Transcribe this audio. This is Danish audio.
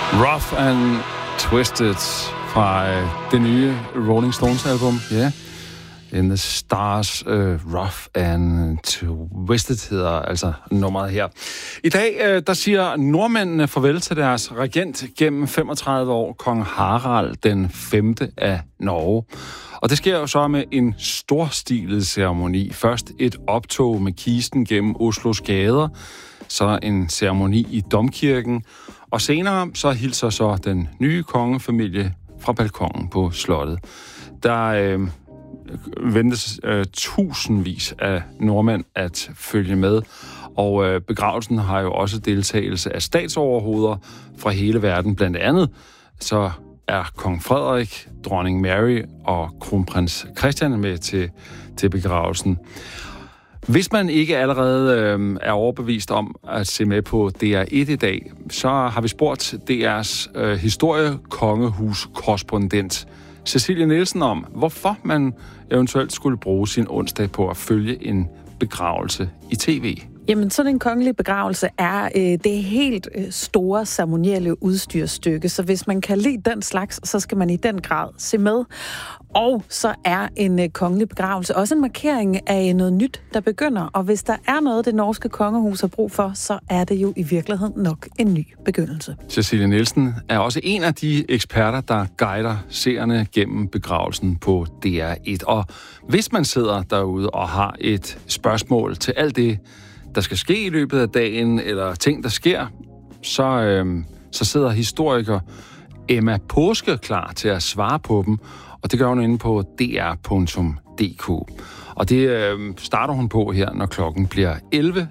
Rough and Twisted fra det nye Rolling Stones album. Ja. Yeah. In the Stars, Rough and Twisted hedder altså nummeret her. I dag, der siger nordmændene farvel til deres regent gennem 35 år, kong Harald den 5. af Norge. Og det sker jo så med en storstilet ceremoni. Først et optog med kisten gennem Oslos gader, så en ceremoni i Domkirken, og senere så hilser så den nye kongefamilie fra balkonen på slottet. Der ventes tusindvis af nordmænd at følge med, og begravelsen har jo også deltagelse af statsoverhoveder fra hele verden. Blandt andet så er kong Frederik, dronning Mary og kronprins Christian med til begravelsen. Hvis man ikke allerede er overbevist om at se med på DR1 i dag, så har vi spurgt DR's historiekongehus-korrespondent Cecilie Nielsen om, hvorfor man eventuelt skulle bruge sin onsdag på at følge en begravelse i tv. Jamen, sådan en kongelig begravelse er det helt store ceremonielle udstyrsstykke, så hvis man kan lide den slags, så skal man i den grad se med. Og så er en kongelig begravelse også en markering af noget nyt, der begynder. Og hvis der er noget, det norske kongehus har brug for, så er det jo i virkeligheden nok en ny begyndelse. Cecilie Nielsen er også en af de eksperter, der guider seerne gennem begravelsen på DR1. Og hvis man sidder derude og har et spørgsmål til alt det, der skal ske i løbet af dagen, eller ting, der sker, så sidder historiker Emma Påske klar til at svare på dem, og det gør hun inde på dr.dk. Og det starter hun på her, når klokken bliver 11.